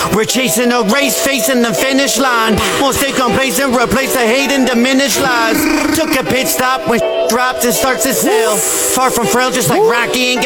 We're chasing a race, facing the finish line. Won't stay complacent, replace the hate and diminish lies. Took a pit stop when drops and starts to sail. Far from frail, just like Rocky and